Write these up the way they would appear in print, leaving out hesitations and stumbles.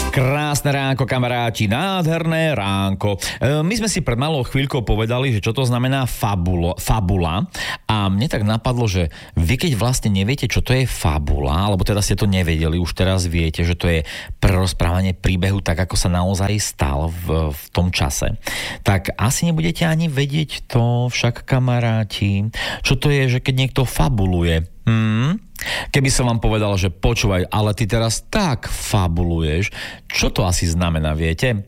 Krásne ránko, kamaráti, nádherné ránko. My sme si pred malou chvíľkou povedali, že čo to znamená fabula. A mne tak napadlo, že vy keď vlastne neviete, čo to je fabula, alebo teda ste to nevedeli, už teraz viete, že to je prerozprávanie príbehu tak, ako sa naozaj stal v tom čase, tak asi nebudete ani vedieť to, však kamaráti, čo to je, že keď niekto fabuluje. Keby som vám povedal, že počúvaj, ale ty teraz tak fabuluješ, čo to asi znamená, viete?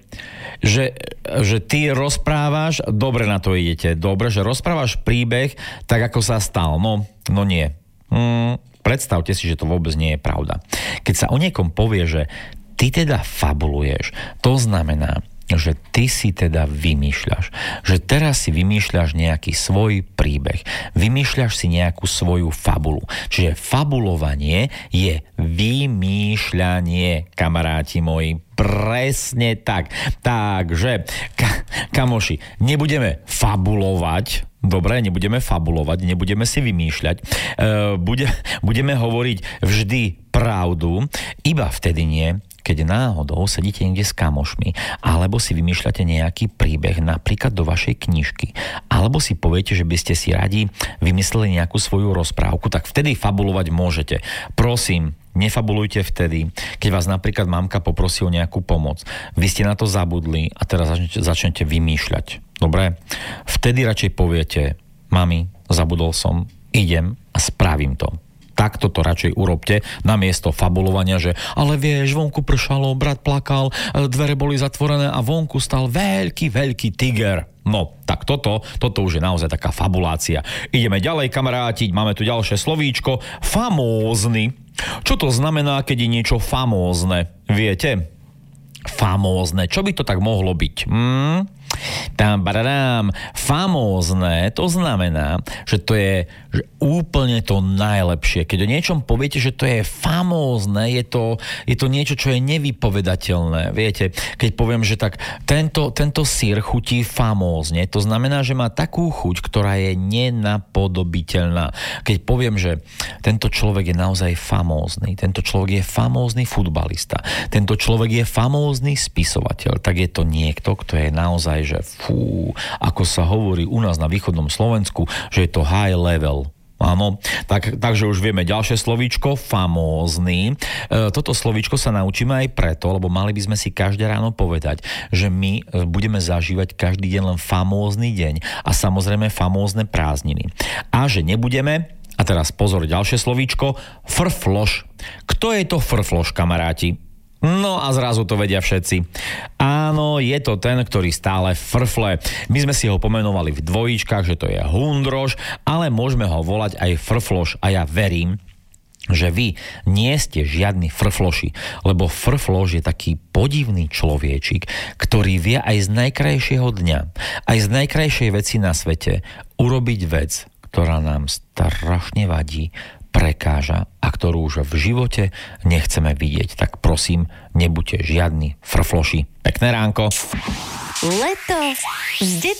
Že ty rozprávaš, dobre na to idete, dobre, že rozprávaš príbeh tak, ako sa stal. No nie. Predstavte si, že to vôbec nie je pravda. Keď sa o niekom povie, že ty teda fabuluješ, to znamená, že ty si teda vymýšľaš. Že teraz si vymýšľaš nejaký svoj príbeh. Vymýšľaš si nejakú svoju fabulu. Čiže fabulovanie je vymýšľanie, kamaráti moji. Presne tak. Takže, kamoši, nebudeme fabulovať, dobre, nebudeme fabulovať, nebudeme si vymýšľať. Budeme hovoriť vždy pravdu, iba vtedy nie, keď náhodou sedíte niekde s kamošmi, alebo si vymýšľate nejaký príbeh, napríklad do vašej knižky, alebo si poviete, že by ste si radi vymysleli nejakú svoju rozprávku, tak vtedy fabulovať môžete. Prosím, nefabulujte vtedy, keď vás napríklad mamka poprosí o nejakú pomoc. Vy ste na to zabudli a teraz začnete vymýšľať. Dobre? Vtedy radšej poviete, mami, zabudol som, idem a spravím to. Takto to radšej urobte, namiesto fabulovania, že ale vieš, vonku pršalo, brat plakal, dvere boli zatvorené a vonku stal veľký tiger. No, tak toto už je naozaj taká fabulácia. Ideme ďalej, kamaráti, máme tu ďalšie slovíčko, famózny. Čo to znamená, keď je niečo famózne? Viete? Famózne, čo by to tak mohlo byť? Famózne, to znamená, že to je úplne to najlepšie. Keď o niečom poviete, že to je famózne, je to niečo, čo je nevypovedateľné. Viete, keď poviem, že tak tento syr chutí famózne, to znamená, že má takú chuť, ktorá je nenapodobiteľná. Keď poviem, že tento človek je naozaj famózny, tento človek je famózny futbalista, tento človek je famózny spisovateľ, tak je to niekto, kto je naozaj, že ako sa hovorí u nás na východnom Slovensku, že je to high level. Áno, takže už vieme ďalšie slovíčko, famózny. Toto slovíčko sa naučíme aj preto, lebo mali by sme si každé ráno povedať, že my budeme zažívať každý deň len famózny deň a samozrejme famózne prázdniny. A že nebudeme, a teraz pozor, ďalšie slovíčko, frfloš. Kto je to frfloš, kamaráti? No a zrazu to vedia všetci. Áno, je to ten, ktorý stále frfle. My sme si ho pomenovali v dvojičkách, že to je hundroš, ale môžeme ho volať aj frfloš. A ja verím, že vy nie ste žiadni frfloši, lebo frfloš je taký podivný človečik, ktorý vie aj z najkrajšieho dňa, aj z najkrajšej veci na svete urobiť vec, ktorá nám strašne vadí, prekáža a ktorú už v živote nechceme vidieť. Tak prosím, nebuďte žiadni frfloši. Pekné ránko. Leto s